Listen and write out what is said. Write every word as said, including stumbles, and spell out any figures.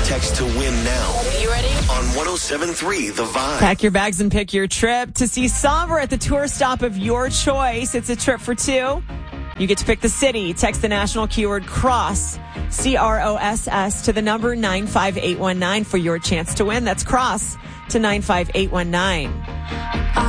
Text to win now. You ready? On one oh seven point three The Vibe. Pack your bags and pick your trip to see Somber at the tour stop of your choice. It's a trip for two. You get to pick the city. Text the national keyword CROSS, C R O S S, to the number nine five eight one nine for your chance to win. That's CROSS to nine five eight one nine.